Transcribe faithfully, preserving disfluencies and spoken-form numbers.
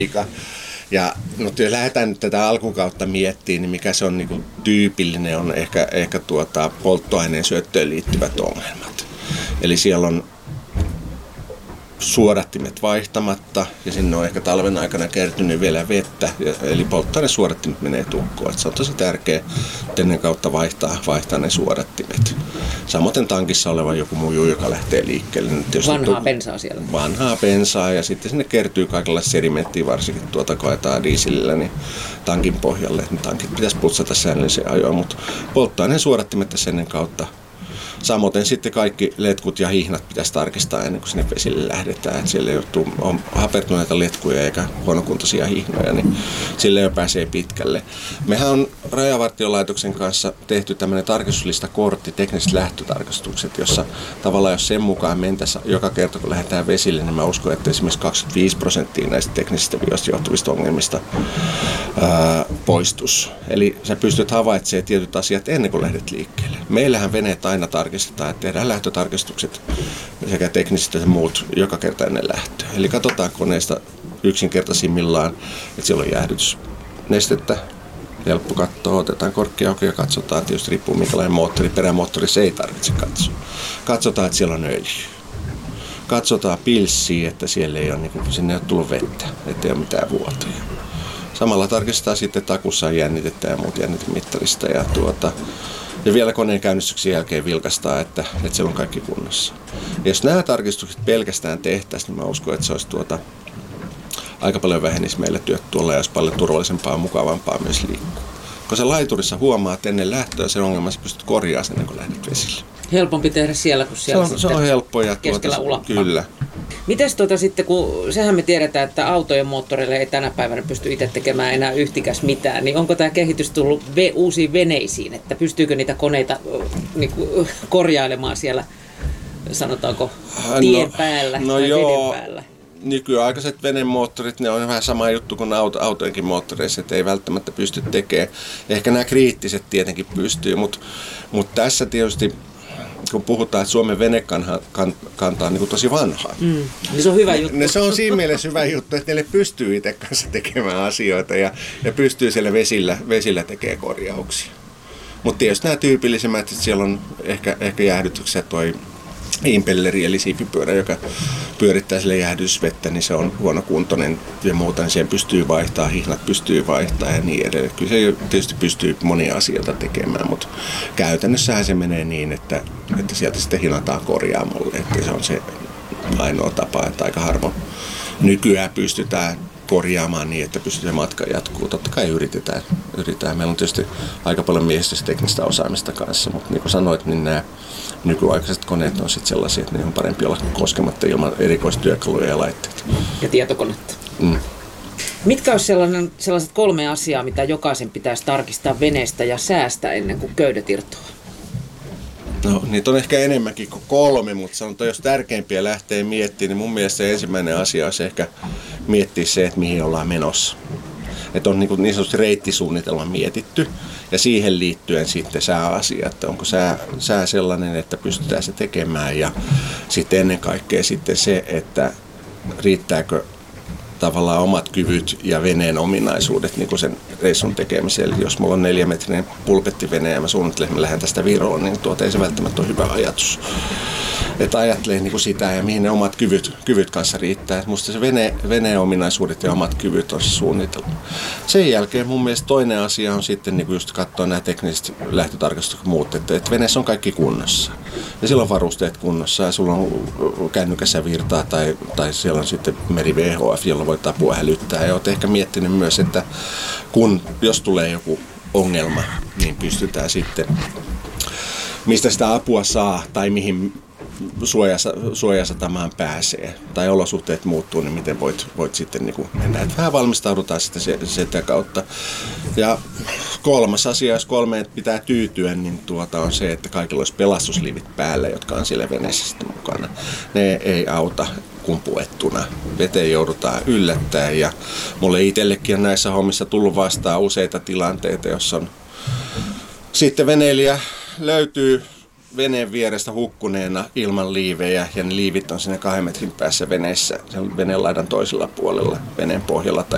Ja no, jos lähdetään nyt tätä alkukautta miettimään, niin mikä se on niin kuin tyypillinen, on ehkä, ehkä tuota, polttoaineen syöttöön liittyvät ongelmat. Eli siellä on suodattimet vaihtamatta ja sinne on ehkä talven aikana kertynyt vielä vettä, eli polttoainesuodattimet menee tukkoon. Se on tosi tärkeää ennen kautta vaihtaa, vaihtaa ne suodattimet. Samoin tankissa oleva joku muu, joka lähtee liikkeelle. Vanhaa tu- bensaa siellä. Vanhaa bensaa ja sitten sinne kertyy kaikenlaista sedimenttiä, varsinkin tuota koetaan dieselillä niin tankin pohjalle. Ne tankit pitäisi putsata säännöllisen ajoin, mutta polttoaineen suodattimet tässä ennen kautta. Samoin sitten kaikki letkut ja hihnat pitäisi tarkistaa ennen kuin sinne vesille lähdetään. Et siellä joutuu, on hapertuneita letkuja eikä huonokuntoisia hihnoja, niin sille jo pääsee pitkälle. Mehän on Rajavartiolaitoksen kanssa tehty tämmöinen tarkistuslistakortti, tekniset lähtötarkastukset, jossa tavallaan jos sen mukaan mentäisiin joka kerta kun lähdetään vesille, niin mä uskon, että esimerkiksi kaksikymmentäviisi prosenttia näistä teknisistä vioista johtuvista ongelmista ää, poistus. Eli sä pystyt havaitsemaan tietyt asiat ennen kuin lähdet liikkeelle. Meillähän veneet aina tarkistetaan, että tehdään lähtötarkistukset sekä tekniset että muut joka kerta ennen lähtöä. Eli katsotaan koneesta yksinkertaisimmillaan, että siellä on jäähdytysnestettä, helppo katsoa, otetaan korkki auki ja katsotaan, tietysti riippuu minkälainen moottori, perämoottori se ei tarvitse katsoa. Katsotaan, että siellä on öljy. Katsotaan pilssiä, että siellä ei ole, niin kuin, sinne ei ole tullut vettä, ettei ole mitään vuotoja. Samalla tarkistetaan sitten takussa jännitettä ja muut jännitemittarista ja tuota, ja vielä koneen käynnistyksen jälkeen vilkastaa, että, että siellä on kaikki kunnossa. Ja jos nämä tarkistukset pelkästään tehtäisiin, niin mä uskon, että se olisi tuota, aika paljon vähenisi meillä työt tuolla ja olisi paljon turvallisempaa ja mukavampaa myös liikkua. Kun sä laiturissa huomaat ennen lähtöä sen ongelman, sä pystyt korjaamaan sen, kun lähdet vesille. Helpompi tehdä siellä kuin siellä se on, se on helppo ja keskellä tuota, ulappa. Kyllä. Mites tuota sitten, kun sehän me tiedetään, että autojen moottoreille ei tänä päivänä pysty itse tekemään enää yhtikäs mitään, niin onko tämä kehitys tullut ve- uusiin veneisiin, että pystyykö niitä koneita niin kuin, korjailemaan siellä, sanotaanko, tien no, päällä no tai joo. veden päällä? Nykyaikaiset venemoottorit, ne on vähän sama juttu kuin auto, autojenkin moottoreissa, että ei välttämättä pysty tekemään. Ehkä nämä kriittiset tietenkin pystyy, mutta mut tässä tietysti kun puhutaan, että Suomen venekanta on niin tosi vanhaa. Mm. Niin se on hyvä juttu. Ne, se on siinä mielessä hyvä juttu, että neille pystyy itse kanssa tekemään asioita ja, ja pystyy siellä vesillä, vesillä tekemään korjauksia. Mutta tietysti nämä tyypillisimmät, että siellä on ehkä, ehkä jäähdytyksiä toi impelleri eli siipipyörä, joka pyörittää sille jäähdysvettä, niin se on huonokuntoinen ja muuta, niin siihen pystyy vaihtaa, hihnat pystyy vaihtaa ja niin edelleen. Kyllä se tietysti pystyy monia asioita tekemään, mutta käytännössähän se menee niin, että, että sieltä sitten hinataan korjaamolle, että se on se ainoa tapa, että aika harvoin nykyään pystytään korjaamaan niin, että pystytään matka jatkuu. Totta kai yritetään. yritetään. Meillä on tietysti aika paljon miehistöstä teknistä osaamista kanssa, mutta niin kuin sanoit, niin nämä nykyaikaiset koneet on sitten sellaisia, että ne on parempi olla koskematta ilman erikoistyökaluja ja laitteita. Ja tietokonetta. Mm. Mitkä olisi sellainen, sellaiset kolme asiaa, mitä jokaisen pitäisi tarkistaa veneestä ja säästä ennen kuin köydet irtoaa? No, niitä on ehkä enemmänkin kuin kolme, mutta sanotaan, jos tärkeimpiä lähtee miettimään, niin mun mielestä se ensimmäinen asia olisi ehkä miettiä se, että mihin ollaan menossa. Että on niin, niin sanotusti reittisuunnitelma mietitty ja siihen liittyen sitten sääasia, että onko sää, sää sellainen, että pystytään se tekemään ja sitten ennen kaikkea sitten se, että riittääkö tavallaan omat kyvyt ja veneen ominaisuudet niin kuin sen reissun tekemiseen. Eli jos mulla on neljämetrinen pulpettivene ja mä suunnittelen, että mä lähden tästä Viroon, niin tuota ei se välttämättä ole hyvä ajatus. Että ajattelee niin kuin sitä ja mihin ne omat kyvyt, kyvyt kanssa riittää. Et musta se vene, veneen ominaisuudet ja omat kyvyt on se suunnitelma. Sen jälkeen mun mielestä toinen asia on sitten niin kuin just katsoa nämä tekniset lähtötarkastukset muut, että, että veneessä on kaikki kunnossa. Ja silloin varusteet kunnossa ja sulla on kännykässä virtaa tai, tai siellä on sitten meri V H F, jolla voit apua hälyttää. Ja olet ehkä miettinyt myös, että kun, jos tulee joku ongelma, niin pystytään sitten, mistä sitä apua saa tai mihin suojasatamaan pääsee tai olosuhteet muuttuu, niin miten voit, voit sitten niin kuin mennä. Että vähän valmistaudutaan sitten sitä kautta. Ja kolmas asia, jos kolmeen pitää tyytyä, niin tuota on se, että kaikilla olisi pelastusliivit päällä, jotka on siellä veneessä sitten mukana. Ne ei auta kumpuettuna. Veteen joudutaan yllättäen ja mulle itsellekin on näissä hommissa tullut vastaan useita tilanteita, jossa on sitten veneilijä löytyy veneen vierestä hukkuneena ilman liivejä ja ne liivit on siinä kahden metrin päässä veneessä, sen veneen laidan toisella puolella, veneen pohjalla tai